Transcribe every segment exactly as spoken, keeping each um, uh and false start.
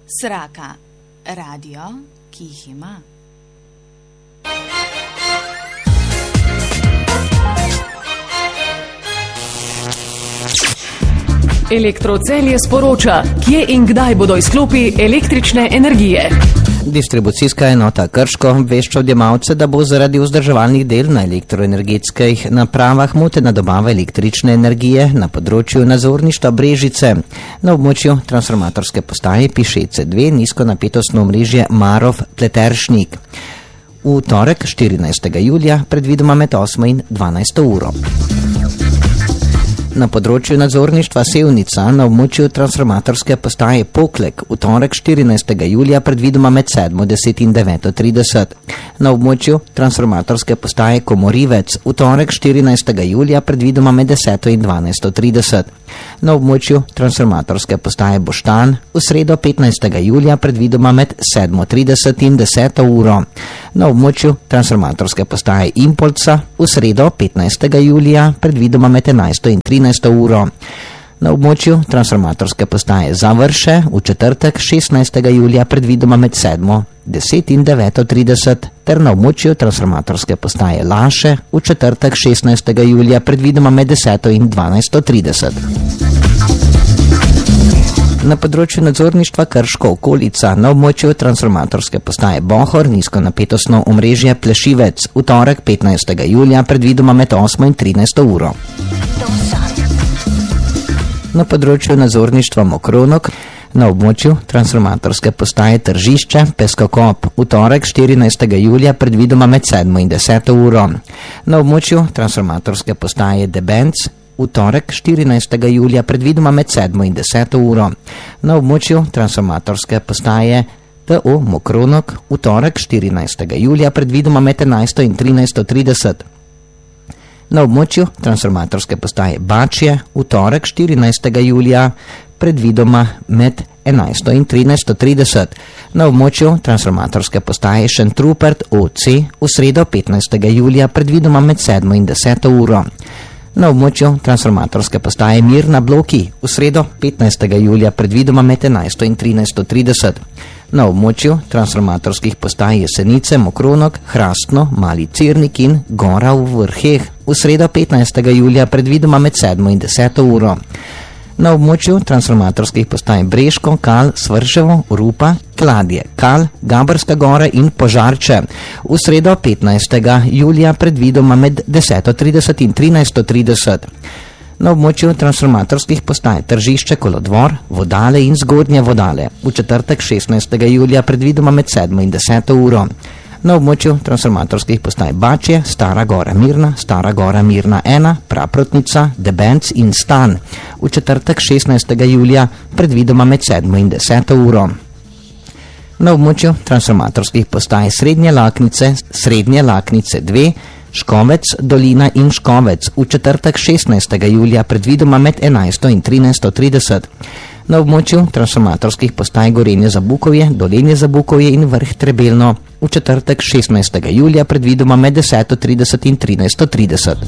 Sraka, radio, ki jih ima. Elektrocelje sporoča, kje in kdaj bodo izklopi električne energije. Distribucijska enota Krško obvešča odjemalce, da bo zaradi vzdrževalnih del na elektroenergetskih napravah motena dobava električne energije na področju nadzorništva Brežice. Na območju transformatorske postaje Pišece dve nizkonapetostno omrežje Marov Pleteršnik. V torek štirinajstega julija predvidoma med osmo in dvanajsto uro. Na področju nadzorništva Sevnica na območju transformatorske postaje Poklek v torek štirinajstega julija predvidoma med sedmo deset in deveto trideset. Na območju transformatorske postaje Komorivec v torek štirinajstega julija predvidoma med deseto in dvanajsto trideset. Na območju transformatorske postaje Boštan v sredo petnajstega julija predvidoma med sedmo trideset in deseto uro. Na območju transformatorske postaje Impolca v sredo petnajstega julija predvidoma med enajsto in trinajsto uro. Na območju transformatorske postaje Završe v četrtek šestnajstega julija predvidoma med sedmo deset in deveto trideset ter na območju transformatorske postaje Laše v četrtek šestnajstega julija predvidoma med deseto in dvanajsto trideset. Na področju nadzorništva Krško okolica na območju transformatorske postaje Bohor nizkonapetostno omrežje Plešivec v torek petnajstega julija predvidoma med osmo in trinajsto uro. Na področju nadzorništva Mokronok na območju transformatorske postaje Tržišče Peskokop v torek štirinajstega julija predvidoma med sedmo in deseto uro. Na območju transformatorske postaje Debenc v torek štirinajstega julija predvidoma med sedmo in deseto uro. Na območju transformatorske postaje T O Mokronok v torek štirinajstega julija predvidoma med enajsto in trinajsto trideset. Na območju transformatorske postaje Bačje v torek štirinajstega julija predvidoma med enajsto in trinajsto trideset. Na območju transformatorske postaje Šentrupert O C v sredo petnajstega julija predvidoma med sedmo in deseto uro. Na območju transformatorske postaje Mirna Bloki v sredo petnajstega julija predvidoma med enajsto in trinajsto trideset. Na območju transformatorskih postaj Jesenice, Mokronok, Hrastno, Mali Cirnik in Gora v Vrheh v sredo petnajstega julija predvidoma med sedmo in deseto uro. Na območju transformatorskih postaj Breško, Kal, Svrševo, Rupa, Kladje, Kal, Gabrska Gora in Požarče v sredo petnajstega julija predvidoma med deseto trideset in trinajsto trideset. Na območju transformatorskih postaj Tržišče, Kolodvor, Vodale in Zgodnje Vodale v četrtek šestnajstega julija predvidoma med sedmo in deseto uro. Na območju transformatorskih postaj Bačje, Stara Gora Mirna, Stara Gora Mirna ena, Praprotnica, Debenc in Stan v četrtek šestnajstega julija predvidoma med sedmo in deseto uro. Na območju transformatorskih postaj Srednje Laknice, Srednje Laknice dve, Škovec, Dolina in Škovec v četrtek šestnajstega julija predvidoma med enajsto in trinajsto trideset. Na območju transformatorskih postaj Gorenje Zabukovje, Dolenje Zabukovje in Vrh Trebelno v četrtek šestnajstega julija predvidoma med deseto trideset in trinajsto trideset.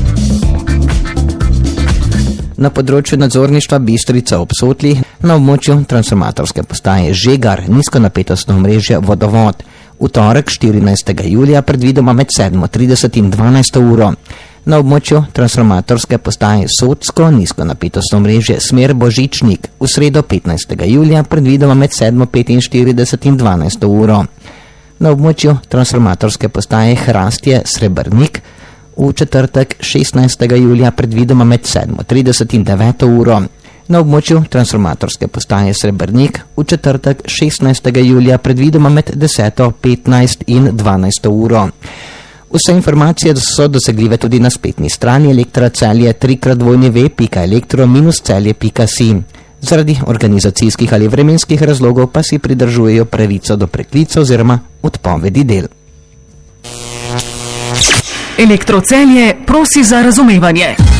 Na področju nadzorništva Bistrica ob Sotli na območju transformatorske postaje Žegar nizkonapetostno omrežje Vodovod v torek štirinajstega julija predvidoma med sedmo trideset in dvanajsto uro. Na območju transformatorske postaje Sotsko nizkonapetostno omrežje Smer Božičnik v sredo petnajstega julija predvidoma med sedmo petinštirideset in dvanajsto uro. Na območju transformatorske postaje Hrastje Srebrnik v četrtek šestnajstega julija predvidoma med sedmo trideset in deveto uro. Na območju transformatorske postaje Srebrnik v četrtek šestnajstega julija predvidoma med deseto petnajst in dvanajsto uro. Vse informacije so dosegljive tudi na spletni strani Elektra Celje tri krat dvojni ve pika elektro minus celje pika si. Zaradi organizacijskih ali vremenskih razlogov pa si pridržujejo pravico do preklica oziroma odpovedi del. Elektrocelje prosi za razumevanje.